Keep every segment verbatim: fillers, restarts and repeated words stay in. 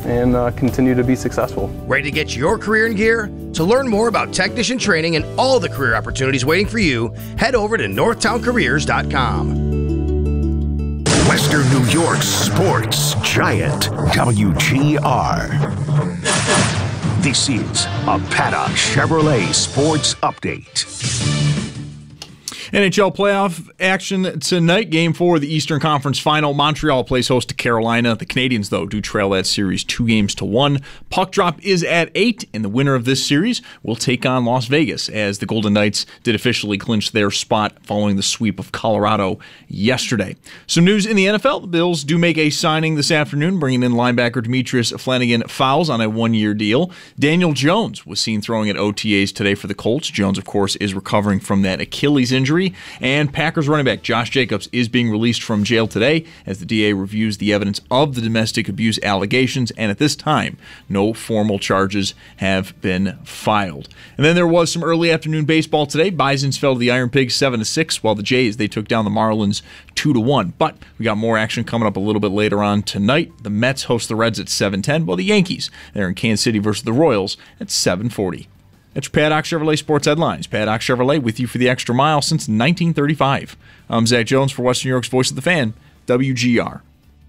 and uh, continue to be successful. Ready to get your career in gear? To learn more about technician training and all the career opportunities waiting for you, head over to northtown careers dot com. Western New York's sports giant, W G R. This is a Paddock Chevrolet Sports Update. N H L playoff action tonight. Game four of the Eastern Conference Final. Montreal plays host to Carolina. The Canadiens, though, do trail that series two games to one. Puck drop is at eight, and the winner of this series will take on Las Vegas, as the Golden Knights did officially clinch their spot following the sweep of Colorado yesterday. Some news in the N F L. The Bills do make a signing this afternoon, bringing in linebacker Demetrius Flanagan-Fowles on a one-year deal. Daniel Jones was seen throwing at O T As today for the Colts. Jones, of course, is recovering from that Achilles injury. And Packers running back Josh Jacobs is being released from jail today as the D A reviews the evidence of the domestic abuse allegations, and at this time, no formal charges have been filed. And then there was some early afternoon baseball today. Bisons fell to the Iron Pigs seven to six, while the Jays, they took down the Marlins two to one. But we got more action coming up a little bit later on tonight. The Mets host the Reds at seven ten, while the Yankees, they're in Kansas City versus the Royals at seven forty. That's your Paddock Chevrolet Sports Headlines. Paddock Chevrolet with you for the extra mile since nineteen thirty-five. I'm Zach Jones for Western New York's Voice of the Fan, W G R.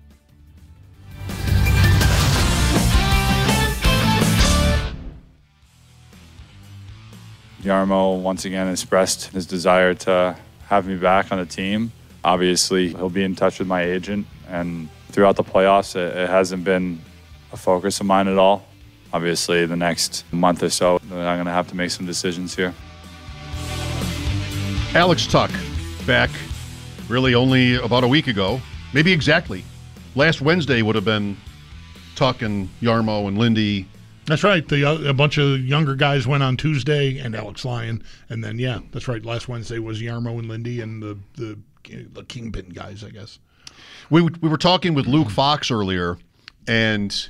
Jarmo once again expressed his desire to have me back on the team. Obviously, he'll be in touch with my agent, and throughout the playoffs, it, it hasn't been a focus of mine at all. Obviously, the next month or so, I'm going to have to make some decisions here. Alex Tuch, back really only about a week ago, maybe exactly. Last Wednesday would have been Tuch and Jarmo and Lindy. That's right. The, uh, a bunch of younger guys went on Tuesday, and Alex Lyon. And then, yeah, that's right. Last Wednesday was Jarmo and Lindy and the, the, the Kingpin guys, I guess. We, we were talking with Luke Fox earlier, and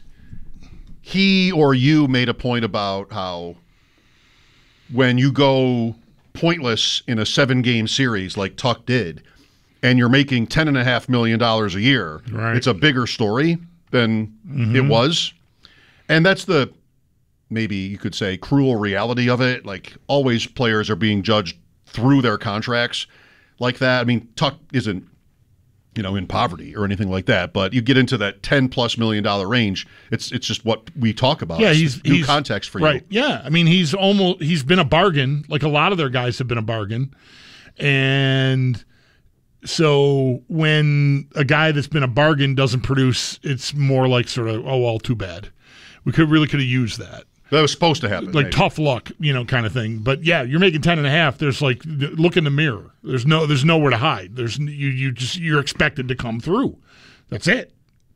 he or you made a point about how when you go pointless in a seven-game series like Tuch did, and you're making ten point five million dollars a year, right, it's a bigger story than mm-hmm. it was. And that's the, maybe you could say, cruel reality of it. Like, always players are being judged through their contracts like that. I mean, Tuch isn't, you know, in poverty or anything like that, but you get into that ten plus million dollar range, it's it's just what we talk about. Yeah, it's he's new he's, context for right. you. Yeah, I mean, he's almost he's been a bargain. Like a lot of their guys have been a bargain, and so when a guy that's been a bargain doesn't produce, it's more like sort of, oh well, too bad. We could really could have used that. That was supposed to happen. Like maybe. Tough luck, you know, kind of thing. But yeah, you're making ten and a half. There's like, look in the mirror. There's no, there's nowhere to hide. There's you, you just you're expected to come through. That's it.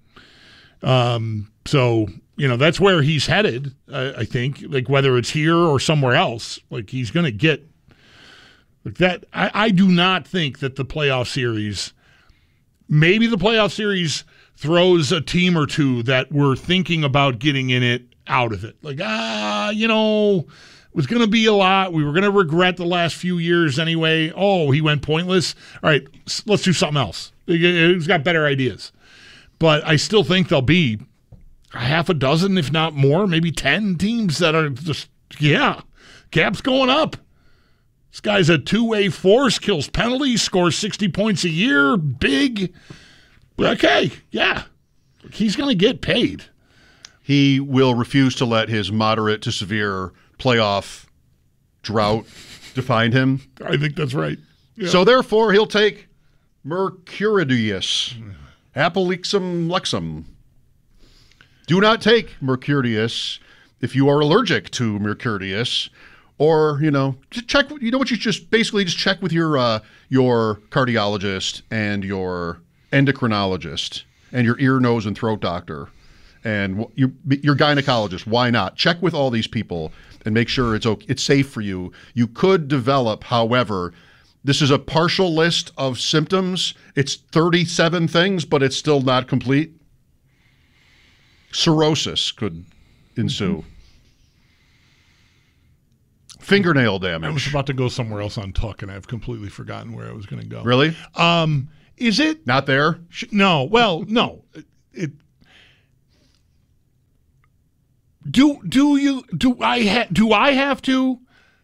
Um. So you know that's where he's headed. Uh, I think, like whether it's here or somewhere else, like he's going to get like that. I, I do not think that the playoff series, maybe the playoff series throws a team or two that were thinking about getting in it out of it. Like, ah, you know, it was going to be a lot. We were going to regret the last few years anyway. Oh, he went pointless. All right, let's do something else. He's got better ideas. But I still think there'll be a half a dozen, if not more, maybe ten teams that are just, yeah, Cap's going up. This guy's a two-way force, kills penalties, scores sixty points a year, big. Okay, yeah, he's going to get paid. He will refuse to let his moderate to severe playoff drought define him. I think that's right. Yeah. So therefore, he'll take Mercuridius, Apelixum lexum. Do not take Mercuridius if you are allergic to Mercuridius, or you know, just check. You know what? You just basically just check with your uh, your cardiologist and your endocrinologist and your ear, nose, and throat doctor. And your, your gynecologist, why not? Check with all these people and make sure it's okay, it's safe for you. You could develop, however, this is a partial list of symptoms. It's thirty-seven things, but it's still not complete. Cirrhosis could ensue. Mm-hmm. Fingernail damage. I was about to go somewhere else on Tuch, and I've completely forgotten where I was going to go. Really? Um, is it? Not there? No. Well, no. It, Do do you do I ha, do I have to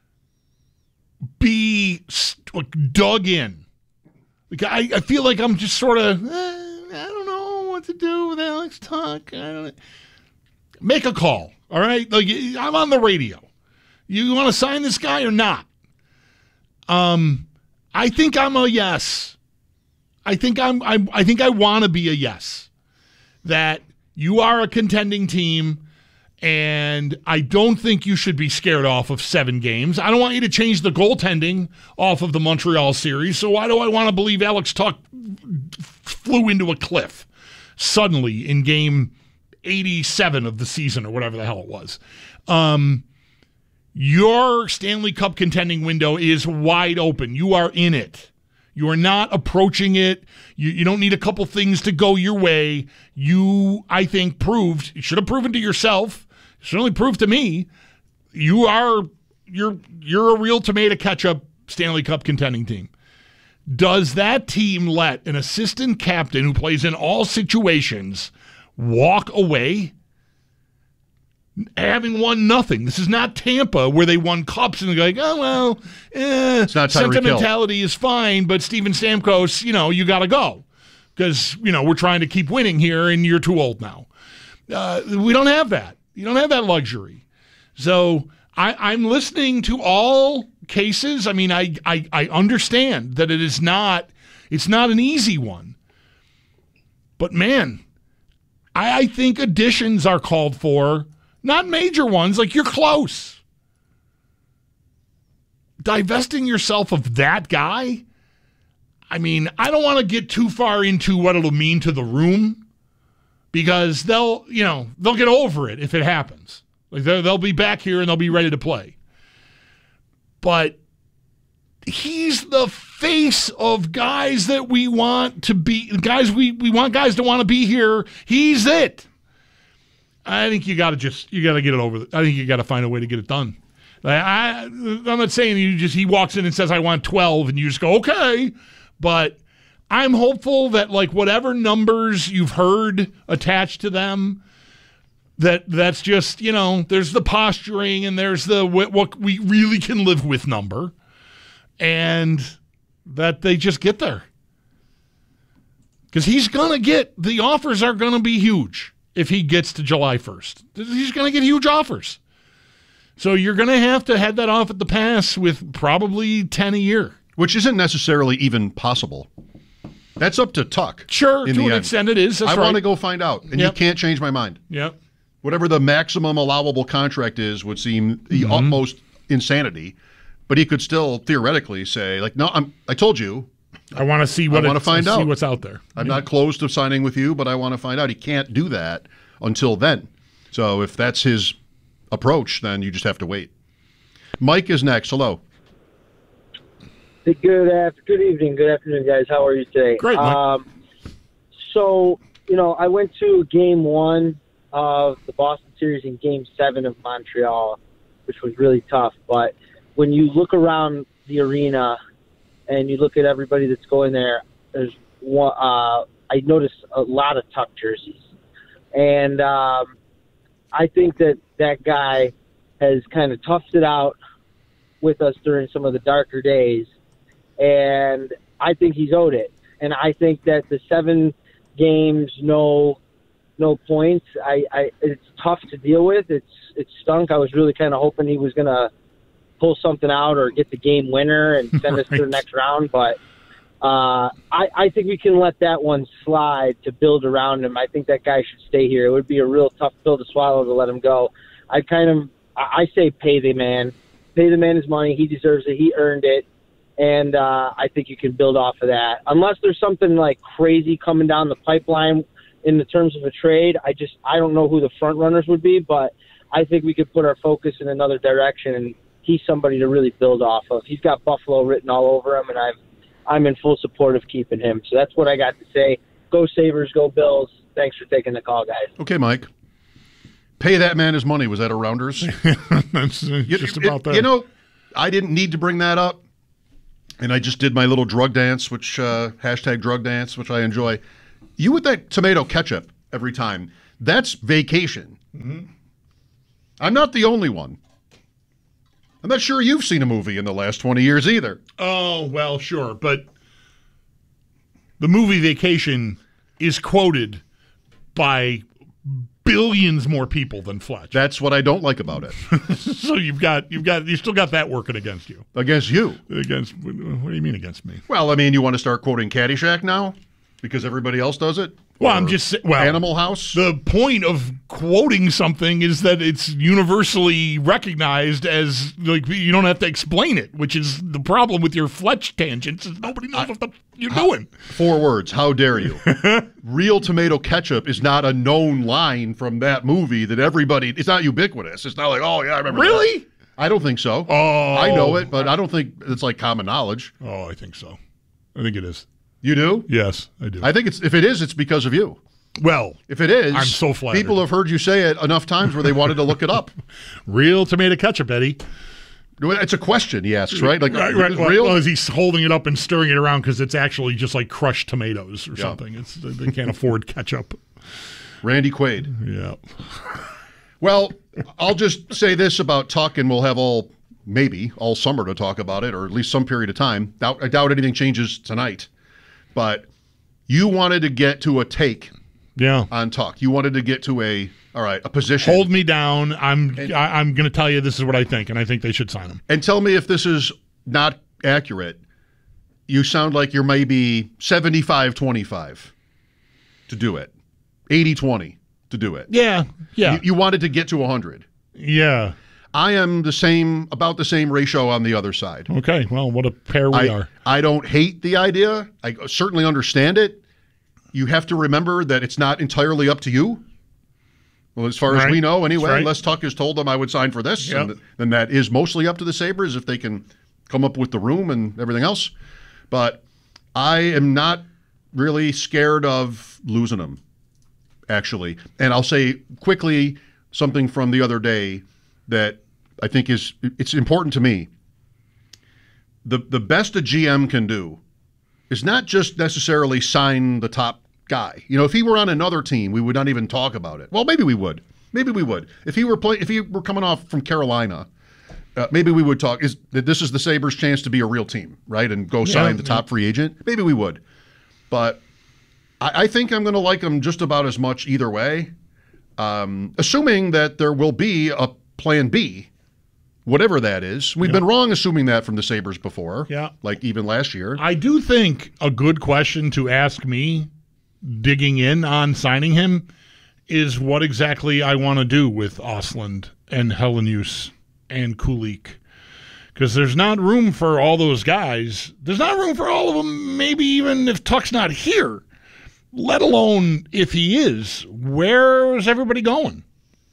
be st- dug in? Like I, I feel like I'm just sort of eh, I don't know what to do with Alex Tuck. I don't Make a call, all right? Like I'm on the radio. You want to sign this guy or not? Um, I think I'm a yes. I think I'm. I, I think I want to be a yes. That you are a contending team. And I don't think you should be scared off of seven games. I don't want you to change the goaltending off of the Montreal series. So why do I want to believe Alex Tuck flew into a cliff suddenly in game eighty-seven of the season or whatever the hell it was? Um, your Stanley Cup contending window is wide open. You are in it. You are not approaching it. You, you don't need a couple things to go your way. You, I think, proved, you should have proven to yourself, certainly proved to me, you are, you're, you're a real tomato ketchup Stanley Cup contending team. Does that team let an assistant captain who plays in all situations walk away having won nothing? This is not Tampa where they won cups and they're like, oh, well, eh, it's not Tyreek sentimentality Hill. Is fine, but Steven Stamkos, you know, you got to go because, you know, we're trying to keep winning here and you're too old now. Uh, we don't have that. You don't have that luxury. So I, I'm listening to all cases. I mean, I, I, I understand that it is not, it's not an easy one. But, man, I, I think additions are called for. Not major ones, like you're close. Divesting yourself of that guy, I mean, I don't want to get too far into what it'll mean to the room because they'll, you know, they'll get over it if it happens. Like they'll be back here and they'll be ready to play. But he's the face of guys that we want to be, guys we, we want guys to want to be here. He's it. I think you got to just you got to get it over. I think you got to find a way to get it done. I, I'm not saying you just he walks in and says I want twelve and you just go okay, but I'm hopeful that like whatever numbers you've heard attached to them, that that's just you know there's the posturing and there's the what, what we really can live with number, and that they just get there because he's gonna get the offers are gonna be huge. If he gets to July first, he's going to get huge offers. So you're going to have to head that off at the pass with probably ten a year. Which isn't necessarily even possible. That's up to Tuck. Sure, to an end. extent it is. That's I right. want to go find out, and yep. you can't change my mind. Yep. Whatever the maximum allowable contract is would seem the mm-hmm. utmost insanity, but he could still theoretically say, like, no, I'm, I told you. I want to see what I want to find out. See what's out there. I'm yeah. not closed to signing with you, but I want to find out. He can't do that until then. So if that's his approach, then you just have to wait. Mike is next. Hello. Hey, good after, good evening, good afternoon, guys. How are you today? Great, Mike. Um, so, you know, I went to game one of the Boston series in game seven of Montreal, which was really tough. But when you look around the arena and you look at everybody that's going there, there's one, uh, I noticed a lot of Tuck jerseys. And um, I think that that guy has kind of toughed it out with us during some of the darker days. And I think he's owed it. And I think that the seven games, no no points, I, I it's tough to deal with. It's it stunk. I was really kind of hoping he was going to pull something out or get the game winner and send us right. to the next round. But uh, I, I think we can let that one slide to build around him. I think that guy should stay here. It would be a real tough pill to swallow to let him go. I kind of, I say pay the man. Pay the man his money. He deserves it. He earned it. And uh, I think you can build off of that. Unless there's something like crazy coming down the pipeline in the terms of a trade, I just, I don't know who the front runners would be, but I think we could put our focus in another direction, and he's somebody to really build off of. He's got Buffalo written all over him, and I've, I'm in full support of keeping him. So that's what I got to say. Go Sabres, go Bills. Thanks for taking the call, guys. Okay, Mike. Pay that man his money. Was that a Rounders? That's uh, you, just it, about that. You know, I didn't need to bring that up, and I just did my little drug dance, which uh, hashtag drug dance, which I enjoy. You with that tomato ketchup every time. That's vacation. Mm-hmm. I'm not the only one. I'm not sure you've seen a movie in the last twenty years either. Oh, well, sure. But the movie Vacation is quoted by billions more people than Fletch. That's what I don't like about it. So you've got you've got you still got that working against you. Against you? Against what do you mean against me? Well, I mean, you want to start quoting Caddyshack now because everybody else does it? Well, Or I'm just saying. Well, Animal House. The point of quoting something is that it's universally recognized as, like, you don't have to explain it, which is the problem with your Fletch tangents. Is nobody knows I, what the f- you're how, doing. Four words. How dare you? Real tomato ketchup is not a known line from that movie that everybody. It's not ubiquitous. It's not like, oh yeah, I remember. Really? That. I don't think so. Oh, I know it, but I don't think it's like common knowledge. Oh, I think so. I think it is. You do? Yes, I do. I think it's if it is, it's because of you. Well, if it is, I'm so flattered. People have heard you say it enough times where they wanted to look it up. Real tomato ketchup, Eddie. It's a question he asks, right? Like, right, right. Well, real? well, is he holding it up and stirring it around because it's actually just like crushed tomatoes or yeah. something? It's they can't afford ketchup. Randy Quaid. Yeah. Well, I'll just say this about Tuck, and we'll have all maybe all summer to talk about it, or at least some period of time. Doubt, I doubt anything changes tonight. But you wanted to get to a take yeah. on Tuck. You wanted to get to a, all right, a position. Hold me down. I'm and, I, I'm going to tell you this is what I think, and I think they should sign him. And tell me if this is not accurate. You sound like you're maybe seventy-five twenty-five to do it, eighty twenty to do it. Yeah, yeah. You, you wanted to get to one hundred. Yeah. I am the same, about the same ratio on the other side. Okay, well, what a pair we I, are. I don't hate the idea. I certainly understand it. You have to remember that it's not entirely up to you. Well, as far right. as we know, anyway, right. unless Tuck has told them I would sign for this, yep. and then that is mostly up to the Sabres if they can come up with the room and everything else. But I am not really scared of losing them, actually. And I'll say quickly something from the other day that I think is it's important to me. The the best a G M can do is not just necessarily sign the top guy. You know, if he were on another team, we would not even talk about it. Well, maybe we would. Maybe we would. If he were play, if he were coming off from Carolina, uh, maybe we would talk. Is that this is the Sabres' chance to be a real team, right? And go sign yeah, the top yeah. free agent. Maybe we would. But I, I think I'm going to like him just about as much either way, um, assuming that there will be a plan B. Whatever that is. We've yeah. been wrong assuming that from the Sabres before. Yeah. Like even last year. I do think a good question to ask me, digging in on signing him, is what exactly I want to do with Ostlund and Helenius and Kulik. Because there's not room for all those guys. There's not room for all of them, maybe even if Tuck's not here. Let alone if he is. Where is everybody going?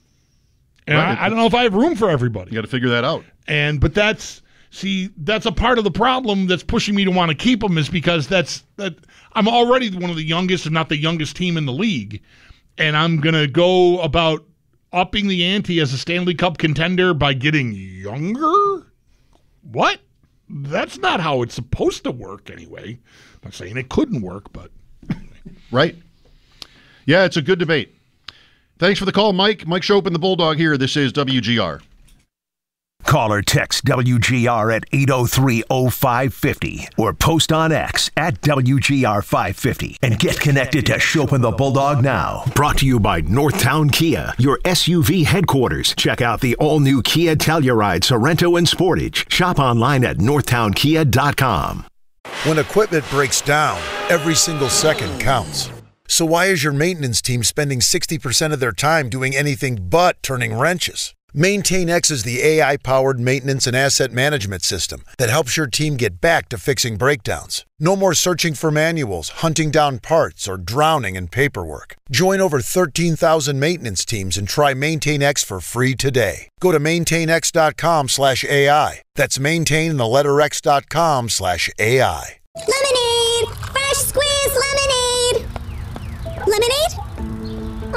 And right. I, I don't know if I have room for everybody. You got to figure that out. And but that's see that's a part of the problem that's pushing me to want to keep him is because that's that I'm already one of the youngest, if not the youngest team in the league, and I'm gonna go about upping the ante as a Stanley Cup contender by getting younger. What? That's not how it's supposed to work anyway. I'm not saying it couldn't work, but anyway. Right. Yeah, it's a good debate. Thanks for the call, Mike. Mike Schopp and the Bulldog here. This is W G R. Call or text W G R at eight oh three oh five fifty or post on X at W G R five fifty and get connected to Schopp and the Bulldog now. Brought to you by Northtown Kia, your S U V headquarters. Check out the all-new Kia Telluride, Sorento, and Sportage. Shop online at northtown kia dot com. When equipment breaks down, every single second counts. So why is your maintenance team spending sixty percent of their time doing anything but turning wrenches? MaintainX is the A I-powered maintenance and asset management system that helps your team get back to fixing breakdowns. No more searching for manuals, hunting down parts, or drowning in paperwork. Join over thirteen thousand maintenance teams and try MaintainX for free today. Go to maintainx.com slash AI. That's maintain the letter x.com slash AI. Lemonade! Fresh squeezed lemonade! Lemonade?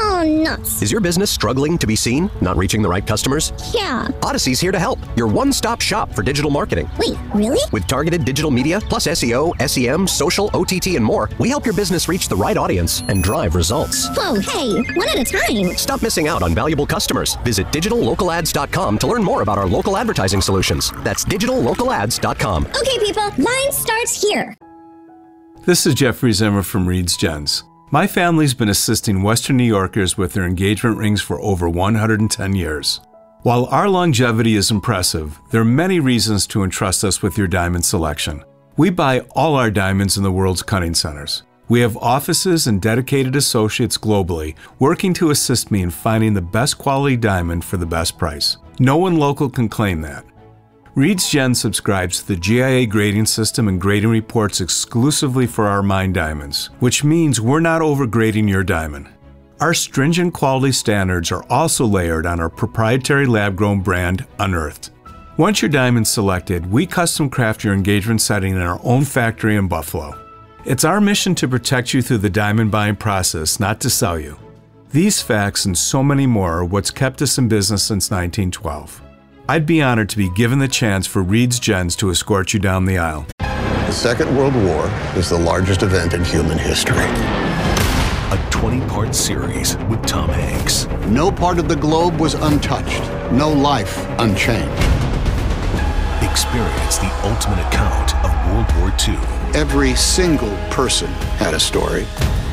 Oh, nuts. Is your business struggling to be seen? Not reaching the right customers? Yeah. Odyssey's here to help. Your one-stop shop for digital marketing. Wait, really? With targeted digital media, plus S E O, S E M, social, O T T, and more, we help your business reach the right audience and drive results. Whoa, hey, one at a time. Stop missing out on valuable customers. Visit digital local ads dot com to learn more about our local advertising solutions. That's digital local ads dot com. Okay, people, line starts here. This is Jeffrey Zimmer from Reed's Gents. My family's been assisting Western New Yorkers with their engagement rings for over one hundred ten years. While our longevity is impressive, there are many reasons to entrust us with your diamond selection. We buy all our diamonds in the world's cutting centers. We have offices and dedicated associates globally working to assist me in finding the best quality diamond for the best price. No one local can claim that. Reed's Gen subscribes to the G I A grading system and grading reports exclusively for our mined diamonds, which means we're not overgrading your diamond. Our stringent quality standards are also layered on our proprietary lab-grown brand, Unearthed. Once your diamond's selected, we custom craft your engagement setting in our own factory in Buffalo. It's our mission to protect you through the diamond buying process, not to sell you. These facts and so many more are what's kept us in business since nineteen twelve. I'd be honored to be given the chance for Reed's Gens to escort you down the aisle. The Second World War is the largest event in human history. A twenty-part series with Tom Hanks. No part of the globe was untouched. No life unchanged. Experience the ultimate account of World War Two. Every single person had a story.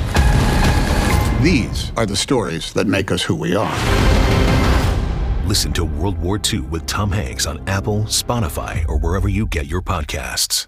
These are the stories that make us who we are. Listen to World War Two with Tom Hanks on Apple, Spotify, or wherever you get your podcasts.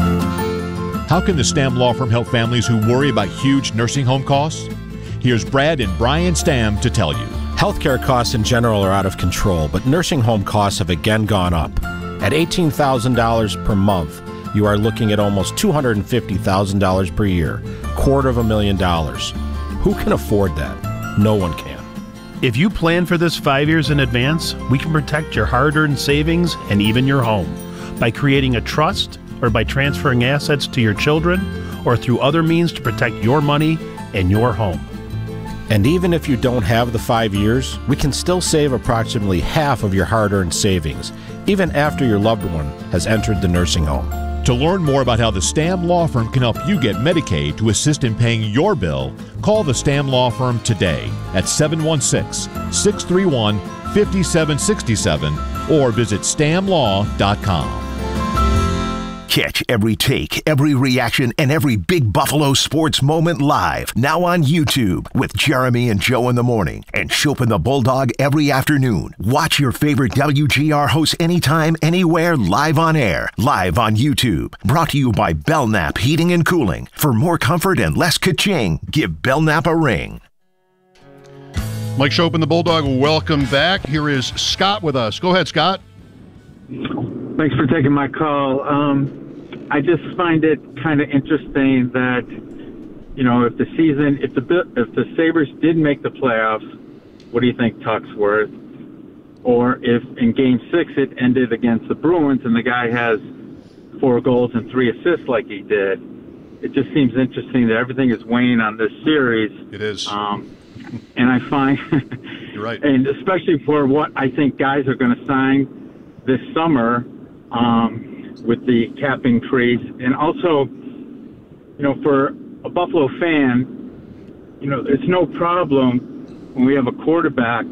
How can the Stamm Law Firm help families who worry about huge nursing home costs? Here's Brad and Brian Stamm to tell you. Healthcare costs in general are out of control, but nursing home costs have again gone up. At eighteen thousand dollars per month, you are looking at almost two hundred fifty thousand dollars per year, quarter of a million dollars. Who can afford that? No one can. If you plan for this five years in advance, we can protect your hard-earned savings and even your home by creating a trust or by transferring assets to your children or through other means to protect your money and your home. And even if you don't have the five years, we can still save approximately half of your hard-earned savings, even after your loved one has entered the nursing home. To learn more about how the Stamm Law Firm can help you get Medicaid to assist in paying your bill, call the Stamm Law Firm today at seven one six, six three one, five seven six seven or visit stam law dot com. Catch every take, every reaction, and every big Buffalo sports moment live. Now on YouTube with Jeremy and Joe in the morning and Chopin the Bulldog every afternoon. Watch your favorite W G R hosts anytime, anywhere, live on air. Live on YouTube. Brought to you by Belknap Heating and Cooling. For more comfort and less ka-ching, give Belknap a ring. Mike Chopin the Bulldog, welcome back. Here is Scott with us. Go ahead, Scott. Thanks for taking my call. Um, I just find it kind of interesting that, you know, if the season, if the if the Sabres did make the playoffs, what do you think Tuck's worth? Or if in Game Six it ended against the Bruins and the guy has four goals and three assists like he did, it just seems interesting that everything is weighing on this series. It is. Um, and I find, you're right, and especially for what I think guys are going to sign this summer. Um, with the cap increase, and also, you know, for a Buffalo fan, you know, it's no problem when we have a quarterback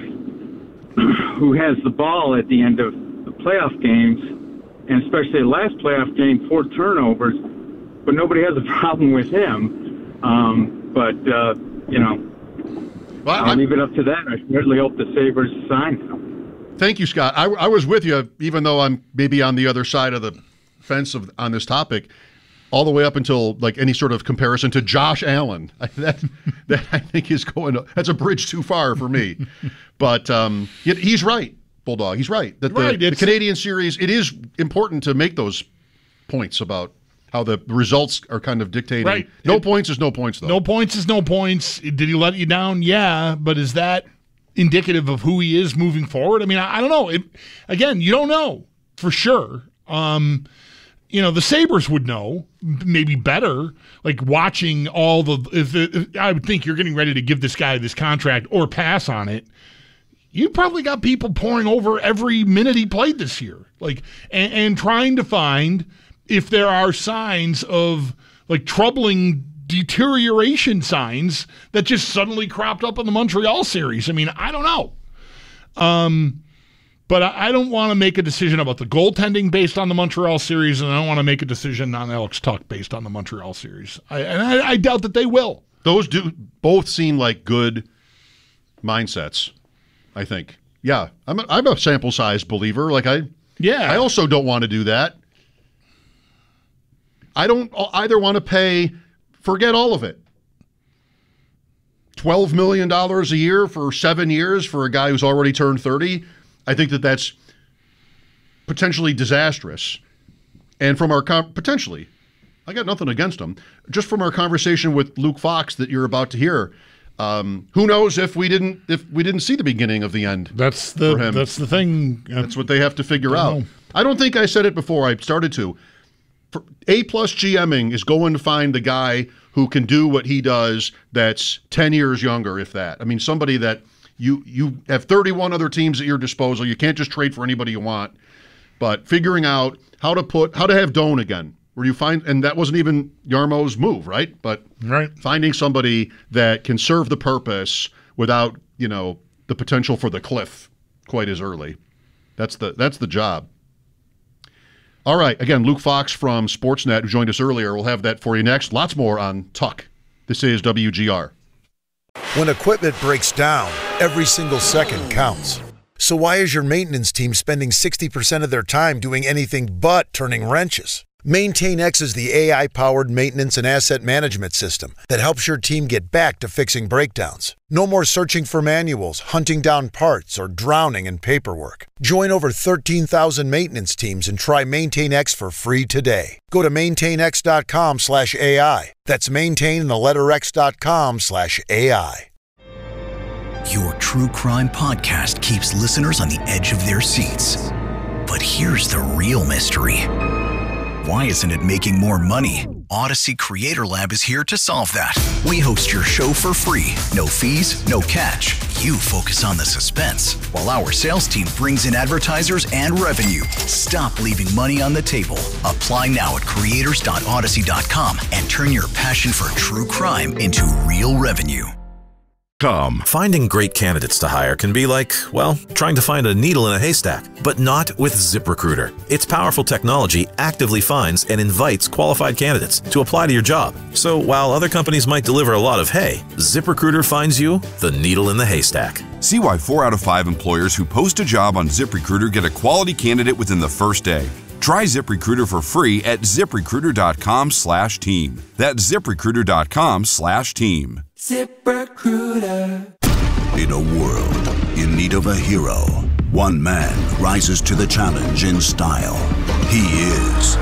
who has the ball at the end of the playoff games, and especially the last playoff game, four turnovers, but nobody has a problem with him. Um, but, uh, you know, well, I'll I'm, leave it up to that. I certainly hope the Sabres sign him. Thank you, Scott. I, I was with you, even though I'm maybe on the other side of the fence of, on this topic, all the way up until like any sort of comparison to Josh Allen. That that I think is going. That's a bridge too far for me. But um, he's right, Bulldog. He's right that the, right, the Canadian series. It is important to make those points about how the results are kind of dictating. Right. No it, points is no points, though. No points is no points. Did he let you down? Yeah, but is that indicative of who he is moving forward? I mean, I, I don't know. It, again, you don't know for sure. Um, you know, the Sabres would know, maybe better, like watching all the, if, if I would think you're getting ready to give this guy this contract or pass on it, you probably got people pouring over every minute he played this year, like, and, and trying to find if there are signs of like troubling deterioration signs that just suddenly cropped up in the Montreal series. I mean, I don't know. Um, But I don't want to make a decision about the goaltending based on the Montreal series, and I don't want to make a decision on Alex Tuch based on the Montreal series. I, and I, I doubt that they will. Those do both seem like good mindsets, I think. Yeah, I'm a, I'm a sample size believer. Like I, yeah, I also don't want to do that. I don't either want to pay. Forget all of it. twelve million dollars a year for seven years for a guy who's already turned thirty. I think that that's potentially disastrous. And from our con- potentially, I got nothing against him. Just from our conversation with Luke Fox that you're about to hear, um, who knows if we didn't if we didn't see the beginning of the end. That's the for him. That's the thing. That's what they have to figure I out. know. I don't think I said it before. I started to. For A plus GMing is going to find the guy who can do what he does. That's ten years younger, if that. I mean, somebody that. You you have thirty-one other teams at your disposal. You can't just trade for anybody you want. But figuring out how to put how to have Doan again, where you find, and that wasn't even Jarmo's move, right? But right. finding somebody that can serve the purpose without, you know, the potential for the cliff quite as early. That's the that's the job. All right. Again, Luke Fox from Sportsnet, who joined us earlier. We'll have that for you next. Lots more on Tuch. This is W G R. When equipment breaks down, every single second counts. So why is your maintenance team spending sixty percent of their time doing anything but turning wrenches? MaintainX is the A I-powered maintenance and asset management system that helps your team get back to fixing breakdowns. No more searching for manuals, hunting down parts, or drowning in paperwork. Join over thirteen thousand maintenance teams and try MaintainX for free today. Go to maintainx.com slash AI. That's maintain and the letter x.com slash AI. Your true crime podcast keeps listeners on the edge of their seats. But here's the real mystery. Why isn't it making more money? Odyssey Creator Lab is here to solve that. We host your show for free. No fees, no catch. You focus on the suspense, while our sales team brings in advertisers and revenue. Stop leaving money on the table. Apply now at creators dot odyssey dot com and turn your passion for true crime into real revenue. Com. Finding great candidates to hire can be like, well, trying to find a needle in a haystack, but not with ZipRecruiter. Its powerful technology actively finds and invites qualified candidates to apply to your job. So while other companies might deliver a lot of hay, ZipRecruiter finds you the needle in the haystack. See why four out of five employers who post a job on ZipRecruiter get a quality candidate within the first day. Try ZipRecruiter for free at ZipRecruiter.com slash team. That's ZipRecruiter.com slash team. ZipRecruiter. In a world in need of a hero, one man rises to the challenge in style. He is...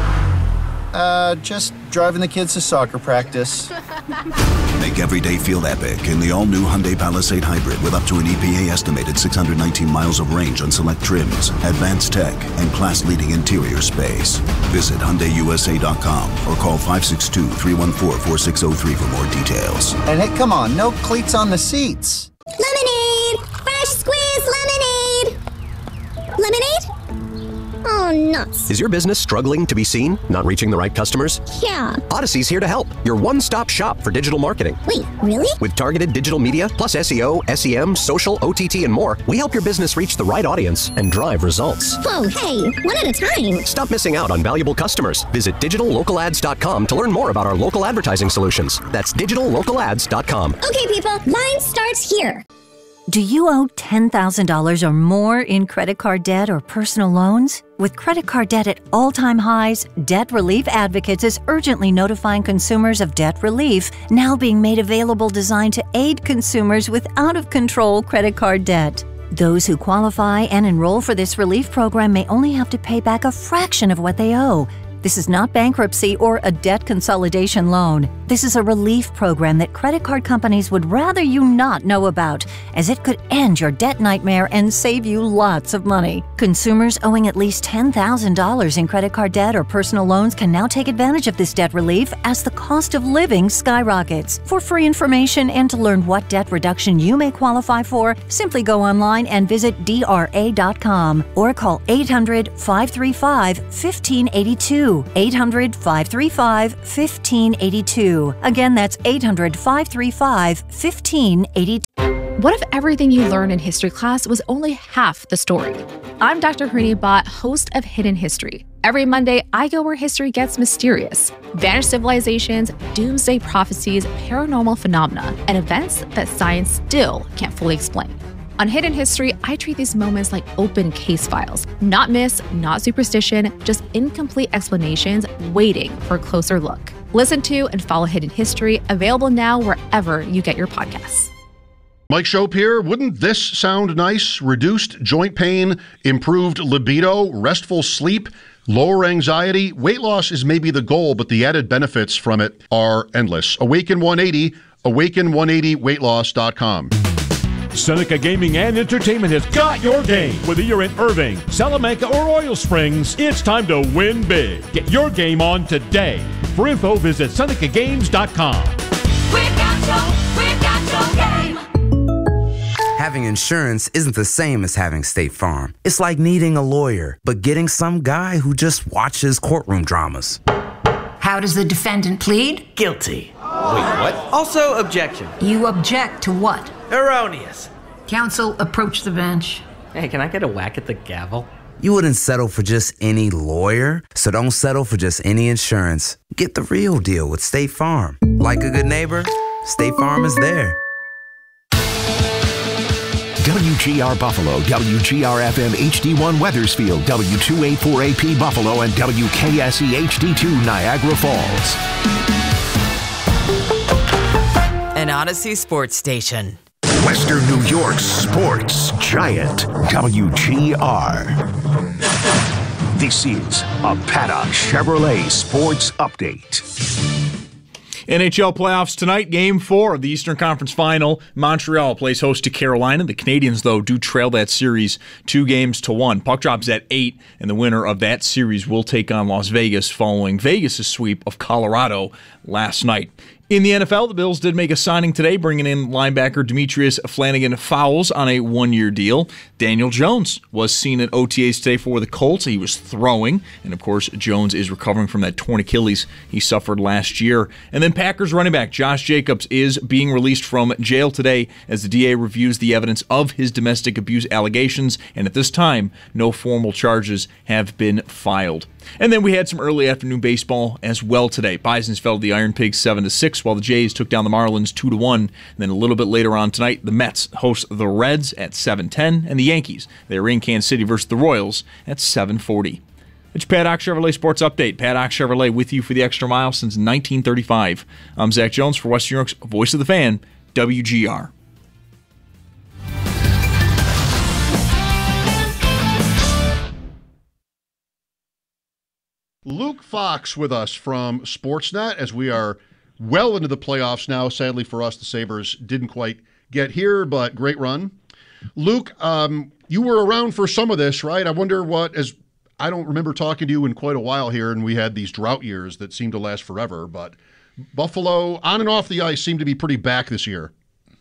Uh, just driving the kids to soccer practice. Make every day feel epic in the all-new Hyundai Palisade Hybrid with up to an E P A-estimated six hundred nineteen miles of range on select trims, advanced tech, and class-leading interior space. Visit Hyundai U S A dot com or call five six two, three one four, four six zero three for more details. And hey, come on, no cleats on the seats. Lemonade! Fresh squeezed lemonade! Lemonade? Oh, nuts. Is your business struggling to be seen? Not reaching the right customers? Yeah. Odyssey's here to help. Your one-stop shop for digital marketing. Wait, really? With targeted digital media, plus S E O, S E M, social, O T T, and more, we help your business reach the right audience and drive results. Whoa, hey, one at a time. Stop missing out on valuable customers. Visit digital local ads dot com to learn more about our local advertising solutions. That's digital local ads dot com. Okay, people, line starts here. Do you owe ten thousand dollars or more in credit card debt or personal loans? With credit card debt at all-time highs, Debt Relief Advocates is urgently notifying consumers of debt relief, now being made available designed to aid consumers with out-of-control credit card debt. Those who qualify and enroll for this relief program may only have to pay back a fraction of what they owe. This is not bankruptcy or a debt consolidation loan. This is a relief program that credit card companies would rather you not know about, as it could end your debt nightmare and save you lots of money. Consumers owing at least ten thousand dollars in credit card debt or personal loans can now take advantage of this debt relief as the cost of living skyrockets. For free information and to learn what debt reduction you may qualify for, simply go online and visit D R A dot com or call eight hundred, five three five, one five eight two. eight hundred, five three five, one five eight two. Again, that's eight hundred, five three five, one five eight two. What if everything you learned in history class was only half the story? I'm Doctor Hrini Bhatt, host of Hidden History. Every Monday, I go where history gets mysterious. Vanished civilizations, doomsday prophecies, paranormal phenomena, and events that science still can't fully explain. On Hidden History, I treat these moments like open case files. Not myths, not superstition, just incomplete explanations waiting for a closer look. Listen to and follow Hidden History, available now wherever you get your podcasts. Mike Schopp here. Wouldn't this sound nice? Reduced joint pain, improved libido, restful sleep, lower anxiety. Weight loss is maybe the goal, but the added benefits from it are endless. Awaken one eighty, awaken one eighty weight loss dot com. Seneca Gaming and Entertainment has got your game. Whether you're in Irving, Salamanca, or Oil Springs, it's time to win big. Get your game on today. For info, visit Seneca Games dot com. We've got your, we've got your game. Having insurance isn't the same as having State Farm. It's like needing a lawyer, but getting some guy who just watches courtroom dramas. How does the defendant plead? Guilty. Wait, what? Also, objection. You object to what? Erroneous. Counsel, approach the bench. Hey, can I get a whack at the gavel? You wouldn't settle for just any lawyer, so don't settle for just any insurance. Get the real deal with State Farm. Like a good neighbor, State Farm is there. W G R Buffalo, W G R F M H D one Weathersfield, W two eighty-four A P Buffalo, and W K S E H D two Niagara Falls. An Odyssey sports station. Western New York's sports giant, W G R. This is a Paddock Chevrolet Sports Update. N H L playoffs tonight, game four of the Eastern Conference Final. Montreal plays host to Carolina. The Canadiens, though, do trail that series two games to one. Puck drops at eight, and the winner of that series will take on Las Vegas following Vegas' sweep of Colorado last night. In the N F L, the Bills did make a signing today, bringing in linebacker Demetrius Flanagan-Fowles on a one-year deal. Daniel Jones was seen at O T As today for the Colts. He was throwing, and of course, Jones is recovering from that torn Achilles he suffered last year. And then Packers running back Josh Jacobs is being released from jail today as the D A reviews the evidence of his domestic abuse allegations, and at this time, no formal charges have been filed. And then we had some early afternoon baseball as well today. Bisons fell to the Iron Pigs seven to six, while the Jays took down the Marlins two to one. And then a little bit later on tonight, the Mets host the Reds at seven ten, and the Yankees, they're in Kansas City versus the Royals at seven forty. It's Paddock Chevrolet Sports Update. Paddock Chevrolet with you for the extra mile since nineteen thirty-five. I'm Zach Jones for Western New York's Voice of the Fan, W G R. Luke Fox with us from Sportsnet as we are well into the playoffs now. Sadly for us, the Sabres didn't quite get here, but great run. Luke, um, you were around for some of this, right? I wonder what, as I don't remember talking to you in quite a while here, and we had these drought years that seemed to last forever, but Buffalo, on and off the ice, seemed to be pretty back this year.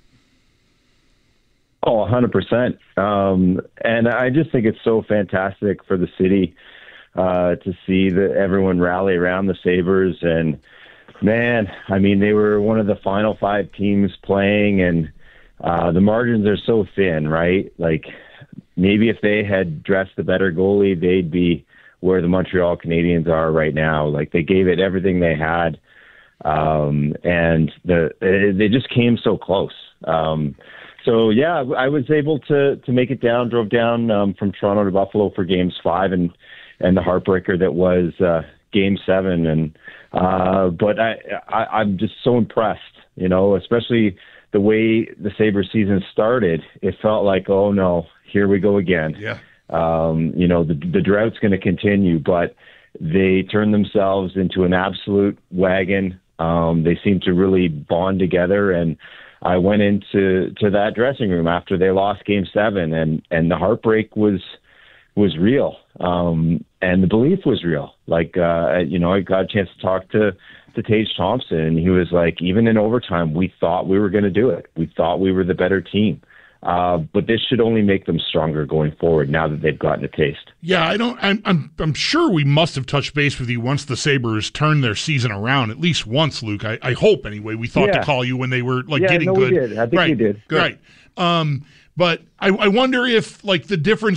Oh, one hundred percent. Um, and I just think it's so fantastic for the city Uh, to see the, everyone rally around the Sabres. And, man, I mean, they were one of the final five teams playing, and uh, the margins are so thin, right? Like, maybe if they had dressed a better goalie, they'd be where the Montreal Canadiens are right now. Like, they gave it everything they had, um, and the they just came so close. Um, so, yeah, I was able to, to make it down, drove down um, from Toronto to Buffalo for games five, and and the heartbreaker that was uh, Game Seven, and uh, but I, I I'm just so impressed, you know, especially the way the Sabres season started. It felt like, oh no, here we go again. Yeah. Um, you know, the the drought's going to continue, but they turned themselves into an absolute wagon, Um, they seemed to really bond together, and I went into to that dressing room after they lost Game Seven, and and the heartbreak was was real, um, and the belief was real. Like uh, you know, I got a chance to talk to to Tage Thompson, and he was like, even in overtime, we thought we were going to do it. We thought we were the better team. Uh, but this should only make them stronger going forward now that they've gotten a taste. Yeah, I don't. I'm, I'm. I'm sure we must have touched base with you once the Sabres turned their season around, at least once, Luke. I, I hope anyway. We thought Yeah. to call you when they were like Yeah, getting no, good. we did. I think right. we did. Good. Right. Um, but I, I wonder if like the difference